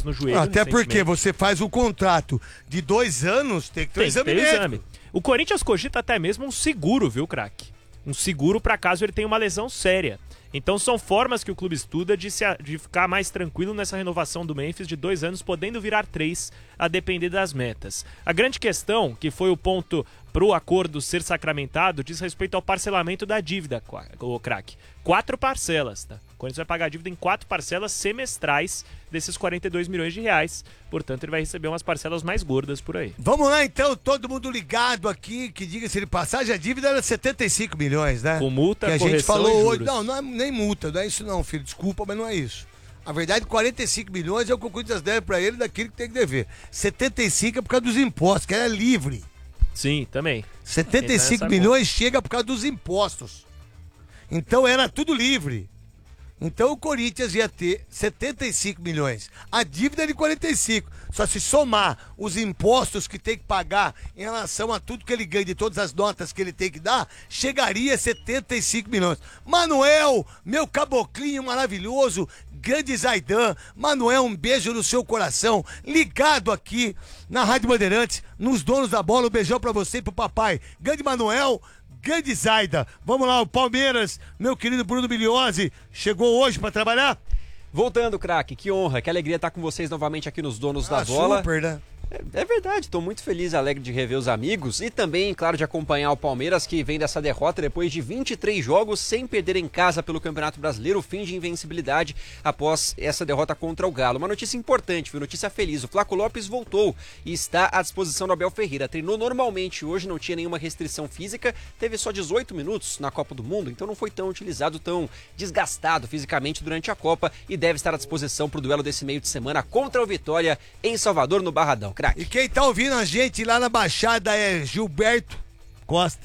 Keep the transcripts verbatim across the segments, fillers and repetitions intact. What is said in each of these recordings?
exames no joelho. Até no porque você faz um contrato de dois anos, tem que ter um exame tem médico. exame. O Corinthians cogita até mesmo um seguro, viu, craque? Um seguro para caso ele tenha uma lesão séria. Então são formas que o clube estuda de, se, de ficar mais tranquilo nessa renovação do Memphis de dois anos, podendo virar três, a depender das metas. A grande questão, que foi o ponto para o acordo ser sacramentado, diz respeito ao parcelamento da dívida, o craque. Quatro parcelas, tá? O Corinthians vai pagar a dívida em quatro parcelas semestrais desses quarenta e dois milhões de reais. Portanto, ele vai receber umas parcelas mais gordas por aí. Vamos lá, então, todo mundo ligado aqui, que diga-se de passagem, a dívida era setenta e cinco milhões, né? Com multa, que a correção gente falou e hoje. juros. Não, não é nem multa, não é isso não, filho. Desculpa, mas não é isso. A verdade, quarenta e cinco milhões é o que o Corinthians deve pra ele daquilo que tem que dever. setenta e cinco é por causa dos impostos, que era livre. Sim, também. setenta e cinco milhões chega por causa dos impostos. Então era tudo livre. Então o Corinthians ia ter setenta e cinco milhões. A dívida é de quarenta e cinco. Só se somar os impostos que tem que pagar em relação a tudo que ele ganha, de todas as notas que ele tem que dar, chegaria a setenta e cinco milhões. Manuel, meu caboclinho maravilhoso, grande Zaidan. Manuel, um beijo no seu coração. Ligado aqui na Rádio Bandeirantes, nos donos da bola. Um beijão pra você e pro papai. Grande Manuel. Grande Zaida, vamos lá, o Palmeiras, meu querido Bruno Migliozzi, chegou hoje pra trabalhar? Voltando, craque, que honra, que alegria estar com vocês novamente aqui nos Donos Ah, da Bola. super, né? É, é verdade, estou muito feliz e alegre de rever os amigos e também, claro, de acompanhar o Palmeiras, que vem dessa derrota depois de vinte e três jogos sem perder em casa pelo Campeonato Brasileiro, fim de invencibilidade após essa derrota contra o Galo. Uma notícia importante, viu? Notícia feliz, o Flaco Lopes voltou e está à disposição do Abel Ferreira. Treinou normalmente hoje, não tinha nenhuma restrição física, teve só dezoito minutos na Copa do Mundo, então não foi tão utilizado, tão desgastado fisicamente durante a Copa e deve estar à disposição para o duelo desse meio de semana contra o Vitória em Salvador, no Barradão. E quem tá ouvindo a gente lá na Baixada é Gilberto Costa.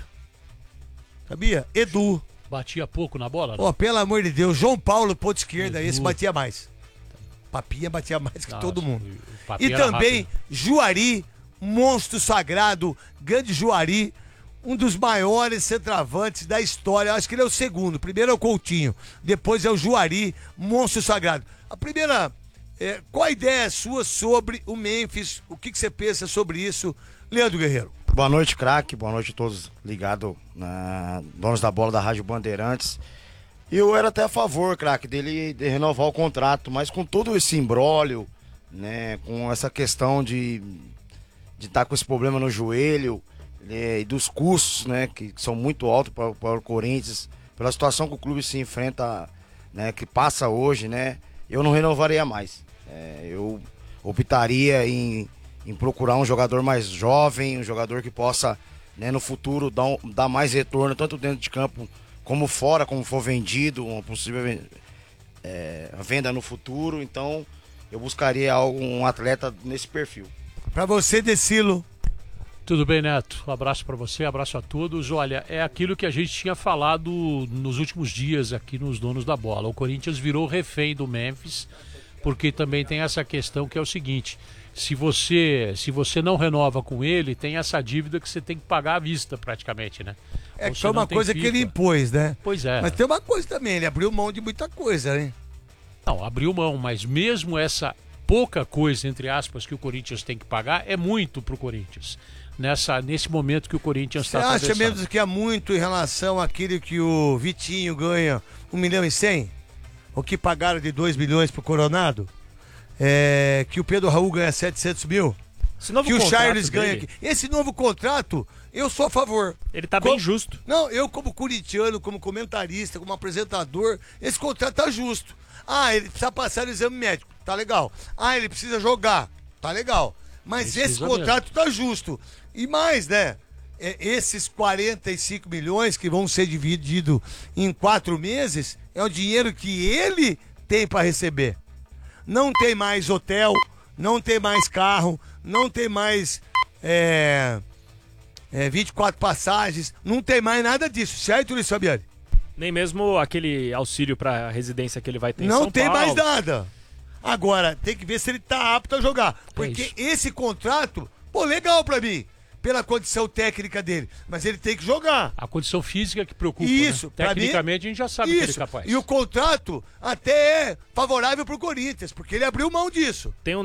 Sabia? Edu. Batia pouco na bola? Ó, oh, pelo amor de Deus, João Paulo, ponto esquerda, Edu. Esse batia mais. Papinha batia mais que Nossa, todo mundo. E também rápido. Juari, monstro sagrado, grande Juari, um dos maiores centroavantes da história. Acho que ele é o segundo. Primeiro é o Coutinho, depois é o Juari, monstro sagrado. A primeira... É, qual a ideia sua sobre o Memphis? O que, que você pensa sobre isso, Leandro Guerreiro? Boa noite, craque. Boa noite a todos ligados na Donos da Bola da Rádio Bandeirantes. Eu era até a favor, craque, dele de renovar o contrato, mas com todo esse imbróglio, né, com essa questão de de estar tá com esse problema no joelho, né, e dos custos, né, que são muito altos para, para o Corinthians, pela situação que o clube se enfrenta, né, que passa hoje, né, eu não renovaria mais. É, eu optaria em, em procurar um jogador mais jovem, um jogador que possa, né, no futuro dar, um, dar mais retorno, tanto dentro de campo como fora, como for vendido, uma possível é, venda no futuro. Então eu buscaria algo, um atleta nesse perfil. Para você, Decilo. Tudo bem, Neto? Um abraço para você, abraço a todos. Olha, é aquilo que a gente tinha falado nos últimos dias aqui nos Donos da Bola. O Corinthians virou refém do Memphis, porque também tem essa questão que é o seguinte: se você, se você não renova com ele, tem essa dívida que você tem que pagar à vista praticamente, né? É que é uma coisa que ele impôs, né? Pois é. Mas tem uma coisa também, ele abriu mão de muita coisa, né? Não, abriu mão, mas mesmo essa pouca coisa, entre aspas, que o Corinthians tem que pagar, é muito pro Corinthians. Nessa, nesse momento que o Corinthians está atravessando. Você acha mesmo que é muito em relação àquele que o Vitinho ganha um milhão e cem? O que pagaram de dois milhões pro Coronado? É, que o Pedro Raul ganha setecentos mil? Esse novo que o Charles dele... ganha aqui. Esse novo contrato, eu sou a favor. Ele tá como... bem justo. Não, eu como corintiano, como comentarista, como apresentador, esse contrato tá justo. Ah, ele precisa passar no exame médico, tá legal. Ah, ele precisa jogar, tá legal. Mas ele esse contrato mesmo. Tá justo. E mais, né? É, esses quarenta e cinco milhões que vão ser divididos em quatro meses é o dinheiro que ele tem para receber. Não tem mais hotel, não tem mais carro, não tem mais é, é, vinte e quatro passagens, não tem mais nada disso, certo, Luiz Fabiani? Nem mesmo aquele auxílio para residência que ele vai ter em Não São tem Paulo. mais nada. Agora, tem que ver se ele tá apto a jogar. Porque é esse contrato, pô, legal pra mim, pela condição técnica dele. Mas ele tem que jogar. A condição física que preocupa, isso, né? Tecnicamente mim, a gente já sabe isso. que ele é capaz. E o contrato até é favorável pro Corinthians, porque ele abriu mão disso. Tem um